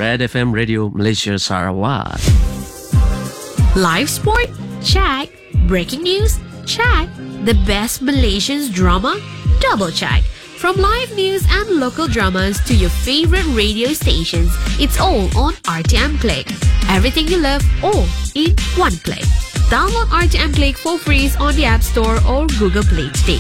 Red FM Radio Malaysia Sarawak. Live sport? Check. Breaking news? Check. The best Malaysian drama? Double check. From live news and local dramas to your favorite radio stations, it's all on RTM Click. Everything you love, all in one click. Download RTM Click for free on the App Store or Google Play today.